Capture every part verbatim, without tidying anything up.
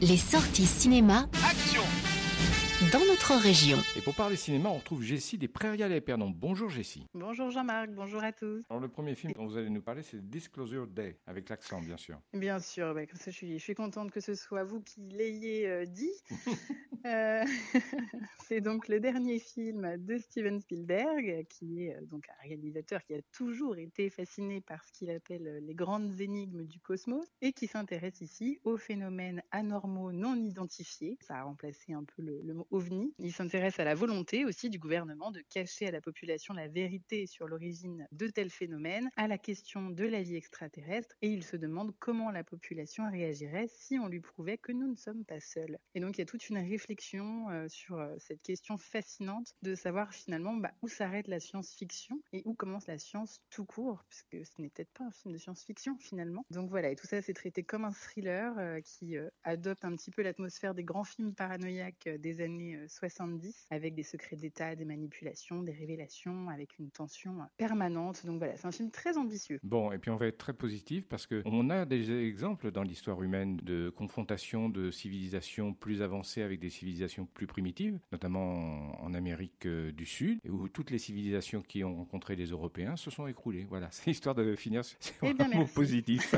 Les sorties cinéma Action dans notre région. Et pour parler cinéma, on retrouve Jessie des Prairies à l'Épernon. Bonjour Jessie. Bonjour Jean-Marc, bonjour à tous. Alors le premier film dont vous allez nous parler, c'est Disclosure Day, avec l'accent bien sûr. Bien sûr, bah, comme ça, je, suis, je suis contente que ce soit vous qui l'ayez euh, dit. euh, c'est donc le dernier film de Steven Spielberg, qui est euh, donc un réalisateur qui a toujours été fasciné par ce qu'il appelle euh, les grandes énigmes du cosmos et qui s'intéresse ici aux phénomènes anormaux non identifiés. Ça a remplacé un peu le, le mot ovni. Il s'intéresse à la volonté aussi du gouvernement de cacher à la population la vérité sur l'origine de tels phénomènes, à la question de la vie extraterrestre, et il se demande comment la population réagirait si on lui prouvait que nous ne sommes pas seuls. Et donc il y a toute une réflexion euh, sur euh, cette question fascinante de savoir finalement bah, où s'arrête la science-fiction et où commence la science tout court, puisque ce n'est peut-être pas un film de science-fiction finalement. Donc voilà, et tout ça c'est traité comme un thriller euh, qui euh, adopte un petit peu l'atmosphère des grands films paranoïaques euh, des années soixante-dix, avec des secrets d'État, des manipulations, des révélations, avec une tension permanente. Donc voilà, c'est un film très ambitieux. Bon, et puis on va être très positif parce qu'on a des exemples dans l'histoire humaine de confrontation de civilisations plus avancées avec des civilisations plus primitives, notamment en Amérique du Sud, où toutes les civilisations qui ont rencontré les Européens se sont écroulées. Voilà, c'est histoire de finir sur Eh un bien, mot positif.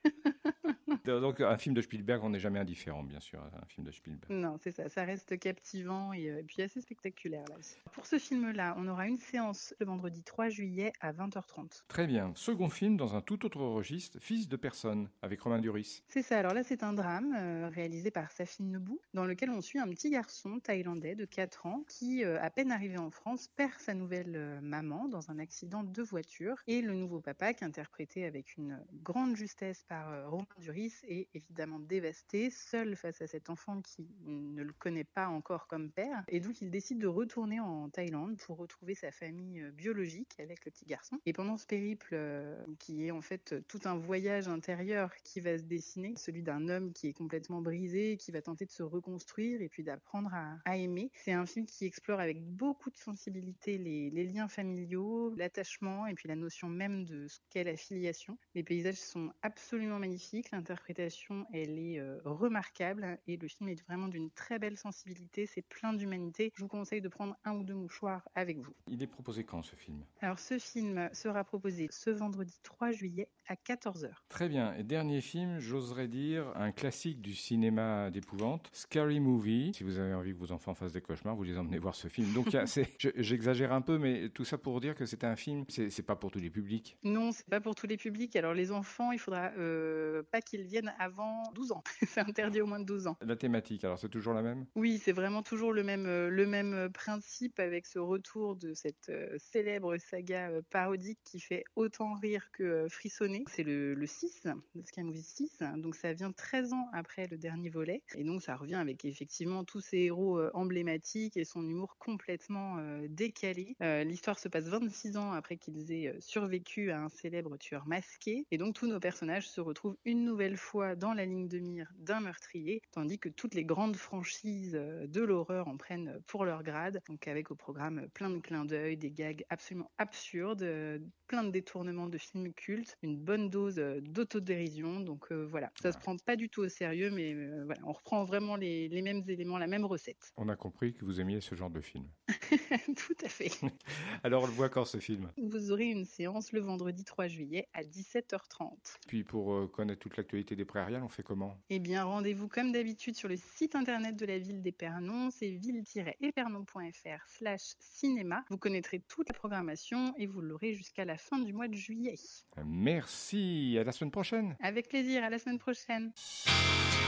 Donc un film de Spielberg, on n'est jamais indifférent, bien sûr, un film de Spielberg. Non, c'est ça, ça reste captivant et, euh, et puis assez spectaculaire là aussi. Pour ce film-là, on aura une séance le vendredi trois juillet à vingt heures trente. Très bien. Second film dans un tout autre registre, Fils de personne, avec Romain Duris. C'est ça, alors là c'est un drame euh, réalisé par Safin Nebou, dans lequel on suit un petit garçon thaïlandais de quatre ans qui, euh, à peine arrivé en France, perd sa nouvelle euh, maman dans un accident de voiture. Et le nouveau papa, qui est interprété avec une grande justesse par euh, Romain Duris, est évidemment dévasté, seul face à cet enfant qui ne le connaît pas encore comme père. Et donc il décide de retourner en Thaïlande pour retrouver sa famille biologique avec le petit garçon. Et pendant ce périple, euh, qui est en fait tout un voyage intérieur qui va se dessiner, celui d'un homme qui est complètement brisé, qui va tenter de se reconstruire et puis d'apprendre à, à aimer. C'est un film qui explore avec beaucoup de sensibilité les, les liens familiaux, l'attachement et puis la notion même de ce qu'est la filiation. Les paysages sont absolument magnifiques, l'interprétation elle est euh, remarquable et le film est vraiment d'une très belle sensibilité, c'est plein d'humanité. Je vous conseille de prendre un ou deux mouchoirs avec vous. Il est proposé quand ce film ? Alors ce film sera proposé ce vendredi trois juillet à quatorze heures. Très bien. Et dernier film, j'oserais dire un classique du cinéma d'épouvante, Scary Movie. Si vous avez envie que vos enfants fassent des cauchemars, vous les emmenez voir ce film. Donc c'est, je, j'exagère un peu, mais tout ça pour dire que c'est un film, c'est, c'est pas pour tous les publics. Non, c'est pas pour tous les publics. Alors les enfants, il faudra euh, pas qu'ils viennent avant douze ans. C'est interdit au moins de douze ans. La thématique, alors c'est toujours la même ? Oui, c'est vraiment toujours le même, euh, le même principe avec ce retour de cette euh, célèbre saga euh, parodique qui fait autant rire que euh, frissonner. C'est le, le six, le Scary Movie six, donc ça vient treize ans après le dernier volet. Et donc ça revient avec effectivement tous ces héros euh, emblématiques et son humour complètement euh, décalé. Euh, l'histoire se passe vingt-six ans après qu'ils aient euh, survécu à un célèbre tueur masqué. Et donc tous nos personnages se retrouvent une nouvelle fois dans la ligne de mire d'un meurtrier, tandis que toutes les grandes franchises de l'horreur en prennent pour leur grade, donc avec au programme plein de clins d'œil, des gags absolument absurdes, plein de détournements de films cultes, une bonne dose d'autodérision, donc euh, voilà, ça se prend pas du tout au sérieux, mais euh, voilà, on reprend vraiment les, les mêmes éléments, la même recette. On a compris que vous aimiez ce genre de film. Tout à fait. Alors on le voit quand ce film ? Vous aurez une séance le vendredi trois juillet à dix-sept heures trente. Puis pour euh, connaître toute l'actualité des Prairiales, on fait comment ? Eh bien, rendez-vous comme d'habitude sur le site internet de la ville d'Épernon, c'est ville-épernon.fr slash cinéma. Vous connaîtrez toute la programmation et vous l'aurez jusqu'à la fin du mois de juillet. Merci, à la semaine prochaine. Avec plaisir, à la semaine prochaine.